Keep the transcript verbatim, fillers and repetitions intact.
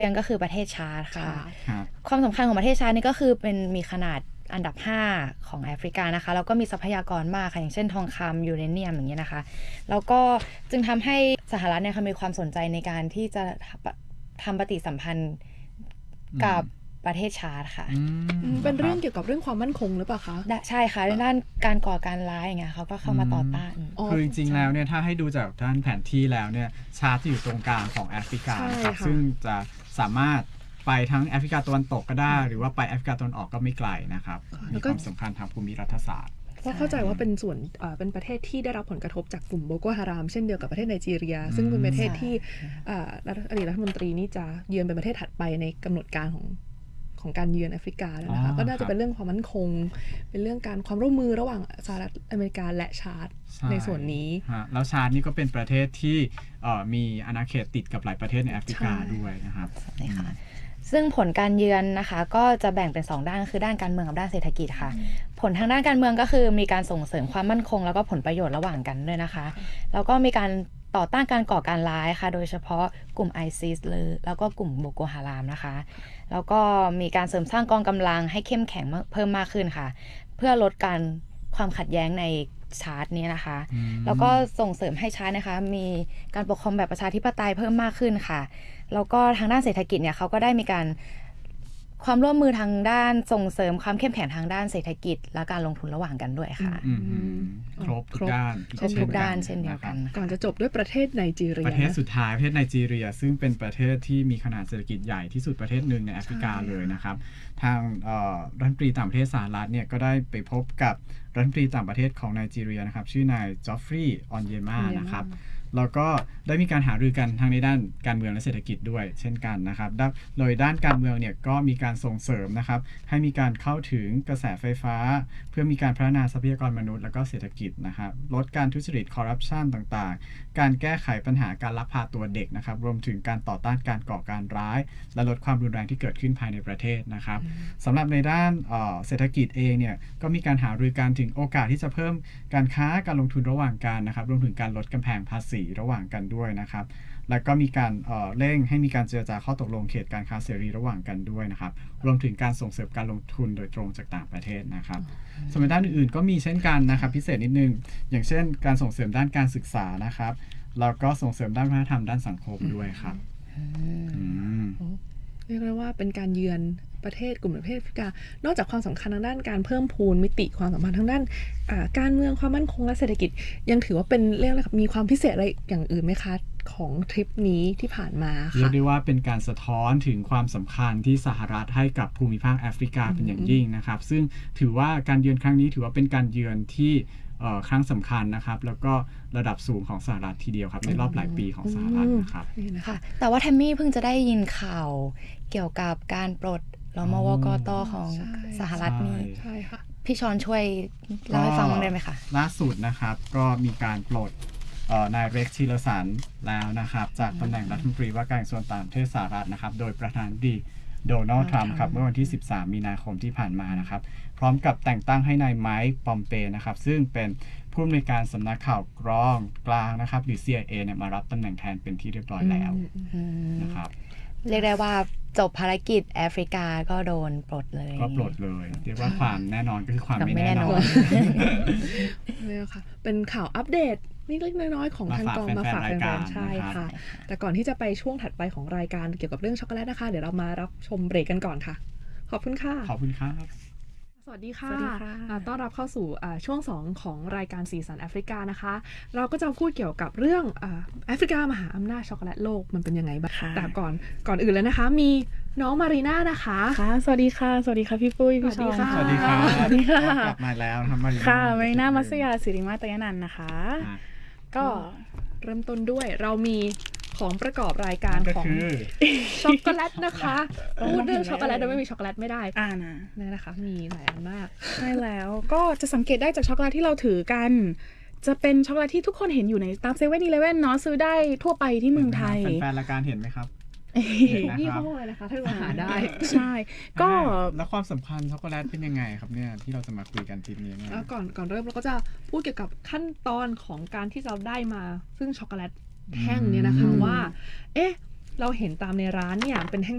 ยังก็คือประเทศชาดค่ะความสำคัญของประเทศชาดนี่ก็คือเป็นมีขนาดอันดับห้าของแอฟริกานะคะแล้วก็มีทรัพยากรมากค่ะอย่างเช่นทองคำยูเรเนียมอย่างเงี้ยนะคะแล้วก็จึงทำให้สหรัฐเนี่ยมีความสนใจในการที่จะทำปฏิสัมพันธ์กับประเทศชาดค่ะเป็นเรื่องเกี่ยวกับเรื่องความมั่นคงหรือเปล่าคะใช่ค่ะในด้านการก่อการร้ายอย่างเงี้ยเขาก็เข้ามาต่อต้านคือจริงๆแล้วเนี่ยถ้าให้ดูจากด้านแผนที่แล้วเนี่ยชาดจะอยู่ตรงกลางของแอฟริกาครับซึ่งจะสามารถไปทั้งแอฟริกาตะวันตกก็ได้หรือว่าไปแอฟริกาตะวันออกก็ไม่ไกลนะครับมีความสำคัญทางภูมิรัฐศาสตร์ก็เข้าใจว่าเป็นส่วนเป็นประเทศที่ได้รับผลกระทบจากกลุ่มโบโกฮารามเช่นเดียวกับประเทศไนจีเรียซึ่งเป็นประเทศที่อดีตรัฐมนตรีนี่จะเยือนเป็นประเทศถัดไปในกำหนดการของของการเยือนแอฟริกาแล้วนะคะก็น่าจะเป็นเรื่องความมั่นคงเป็นเรื่องการความร่วมมือระหว่างสหรัฐอเมริกาและชาดในส่วนนี้แล้วชาดนี่ก็เป็นประเทศที่มีอาณาเขตติดกับหลายประเทศในแอฟริกาด้วยนะครับใช่ค่ะซึ่งผลการเยือนนะคะก็จะแบ่งเป็นสองด้านคือด้านการเมืองกับด้านเศรษฐกิจค่ะผลทางด้านการเมืองก็คือมีการส่งเสริมความมั่นคงแล้วก็ผลประโยชน์ระหว่างกันด้วยนะคะแล้วก็มีการต่อต้านการก่อการร้ายค่ะโดยเฉพาะกลุ่ม ไอซิส เลยแล้วก็กลุ่มโบโกฮารามนะคะแล้วก็มีการเสริมสร้างกองกำลังให้เข้มแข็งเพิ่มมากขึ้นค่ะเพื่อลดการความขัดแย้งในชาดนี้นะคะแล้วก็ส่งเสริมให้ชาดนะคะมีการปกครองแบบประชาธิปไตยเพิ่มมากขึ้นค่ะแล้วก็ทางด้านเศรษฐกิจเนี่ยเขาก็ได้มีการความร่วมมือทางด้านส่งเสริมความเข้มแข็งทางด้านเศรษฐกิจและการลงทุนระหว่างกันด้วยค่ะครบทุกด้านครบทุกด้านเช่นเดียวกันก่อนจะจบด้วยประเทศไนจีเรียประเทศสุดท้ายประเทศไนจีเรียซึ่งเป็นประเทศที่มีขนาดเศรษฐกิจใหญ่ที่สุดประเทศหนึ่งในแอฟริกาเลยนะครับทางรัฐมนตรีต่างประเทศสหรัฐเนี่ยก็ได้ไปพบกับรัฐมนตรีต่างประเทศของไนจีเรียนะครับชื่อนายจอฟฟรีย์ออนเยมานะครับแล้วก็ได้มีการหารือกันทั้งในด้านการเมืองและเศรษฐกิจด้วยเช่นกันนะครับโดยด้านการเมืองเนี่ยก็มีการส่งเสริมนะครับให้มีการเข้าถึงกระแสไฟฟ้าเพื่อมีการพัฒนาทรัพยากรมนุษย์และก็เศรษฐกิจนะครับลดการทุจริตคอร์รัปชันต่างๆการแก้ไขปัญหาการลักพาตัวเด็กนะครับรวมถึงการต่อต้านการก่อการร้ายและลดความรุนแรงที่เกิดขึ้นภายในประเทศนะครับสำหรับในด้านเศรษฐกิจเองเนี่ยก็มีการหารือกันถึงโอกาสที่จะเพิ่มการค้าการลงทุนระหว่างกันนะครับรวมถึงการลดกำแพงภาษีระหว่างกันด้วยนะครับแล้วก็มีการเอ่อเร่งให้มีการเจรจาข้อตกลงเขตการค้าเสรีระหว่างกันด้วยนะครับรวมถึงการส่งเสริมการลงทุนโดยตรงจากต่างประเทศนะครับส่วนด้านอื่นๆก็มีเช่นกันนะครับพิเศษนิดนึงอย่างเช่นการส่งเสริมด้านการศึกษานะครับแล้วก็ส่งเสริมด้านวัฒนธรรมด้านสังคมด้วยครับเรียกได้ว่าเป็นการเยือนประเทศกลุ่มประเทศแอฟริกานอกจากความสำคัญทางด้านการเพิ่มพูนมิติความสัมพันธ์ทางด้านการเมืองความมั่นคงและเศรษฐกิจยังถือว่าเป็นเรื่องอะไรมีความพิเศษอะไรอย่างอื่นไหมคะของทริปนี้ที่ผ่านมาค่ะเรียกได้ว่าเป็นการสะท้อนถึงความสำคัญที่สหรัฐให้กับภูมิภาคแอฟริกาเป็นอย่างยิ่งนะครับซึ่งถือว่าการเยือนครั้งนี้ถือว่าเป็นการเยือนที่ครั้งสำคัญนะครับแล้วก็ระดับสูงของสหรัฐทีเดียวครับในรอบหลายปีของสหรัฐนะครับค่ะแต่ว่าแทมมี่เพิ่งจะได้ยินข่าวเกี่ยวกับการปลดรมวกตของสหรัฐนี่พี่ชอนช่วยเล่าให้ฟังบ้างได้ไหมคะล่าสุดนะครับก็มีการปลดนายเร็กซ์ ทิลเลอร์สันแล้วนะครับจากตำแหน่งรัฐมนตรีว่าการกระทรวงต่างประเทศสหรัฐนะครับโดยประธานาธิบดีโดนัลด์ทรัมป์ครับเมื่อวันที่สิบสามมีนาคมที่ผ่านมานะครับพร้อมกับแต่งตั้งให้นายไมค์ปอมเปนะครับซึ่งเป็นผู้อำนวยการสำนักข่าวกรองกลางนะครับหรือ ซี ไอ เอ เนี่ยมารับตำแหน่งแทนเป็นที่เรียบร้อยแล้วนะครับเรียกได้ว่าจบภารกิจแอฟริกาก็โดนปลดเลยก็ปลดเลยเรียกว่าความแน่นอนก็คือความไม่แน่นอนเลยค่ะเป็นข่าวอัปเดตนิดๆน้อยๆของทางกองมาฝากแฟนๆใช่ค่ะแต่ก่อนที่จะไปช่วงถัดไปของรายการเกี่ยวกับเรื่องช็อกโกแลตนะคะเดี๋ยวเรามารับชมเบรกกันก่อนค่ะขอบคุณค่ะขอบคุณครับสวัสดีค่ะต้อนรับเข้าสู่ช่วงสองของรายการสีสันแอฟริกานะคะเราก็จะพูดเกี่ยวกับเรื่องแอฟริกามหาอำนาจช็อกโกแลตโลกมันเป็นยังไงบ้างแต่ก่อนก่อนอื่นเลยนะคะมีน้องมารีน่านะคะค่ะสวัสดีค่ะสวัสดีค่ะพี่ปุ้ยพี่ชอนสวัสดีค่ะสวัสดีค่ะกลับมาแล้วครับมารีน่าค่ะมารีน่ามัสยาสิริมาตยนันท์นะคะก็เริ่มต้นด้วยเรามีของประกอบรายการของช็อกโกแลตนะคะพูดเรื่องช็อกโกแลตโดยไม่มีช็อกโกแลตไม่ได้อ่านะนี่นะคะมีหลายอันมากใช่แล้วก็จะสังเกตได้จากช็อกโกแลตที่เราถือกันจะเป็นช็อกโกแลตที่ทุกคนเห็นอยู่ในตามเซเว่นอีเลฟเว่นเนาะซื้อได้ทั่วไปที่เมืองไทยแฟนๆรายการเห็นไหมครับยี่ห้อเลยนะคะถ้าเราหาได้ใช่ก็แล้วความสัมพันธ์ช็อกโกแลตเป็นยังไงครับเนี่ยที่เราจะมาคุยกันทีนี้เนี่ยก่อนก่อนเริ่มเราก็จะพูดเกี่ยวกับขั้นตอนของการที่เราได้มาซึ่งช็อกโกแลตแท่งเนี่ยนะคะว่าเอ๊ะเราเห็นตามในร้านเนี่ยเป็นแ